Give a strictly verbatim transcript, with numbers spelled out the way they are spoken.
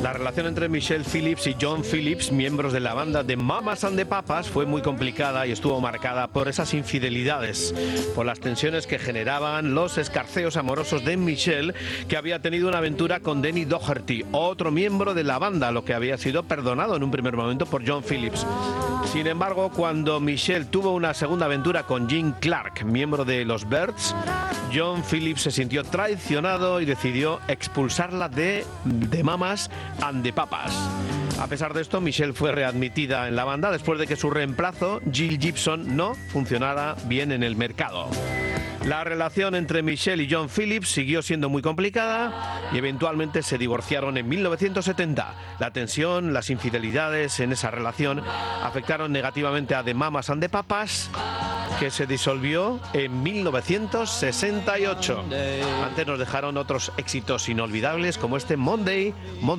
La relación entre Michelle Phillips y John Phillips, miembros de la banda de Mamas and the Papas, fue muy complicada y estuvo marcada por esas infidelidades, por las tensiones que generaban los escarceos amorosos de Michelle, que había tenido una aventura con Denny Doherty, otro miembro de la banda, lo que había sido perdonado en un primer momento por John Phillips. Sin embargo, cuando Michelle tuvo una segunda aventura con Jim Clark, miembro de los Byrds, John Phillips se sintió traicionado y decidió expulsarla de, de Mamas and the Papas. A pesar de esto, Michelle fue readmitida en la banda después de que su reemplazo, Jill Gibson, no funcionara bien en el mercado. La relación entre Michelle y John Phillips siguió siendo muy complicada y eventualmente se divorciaron en mil novecientos setenta. La tensión, las infidelidades en esa relación afectaron negativamente a The Mamas and the Papas, que se disolvió en mil novecientos sesenta y ocho. Antes nos dejaron otros éxitos inolvidables como este Monday, Monday.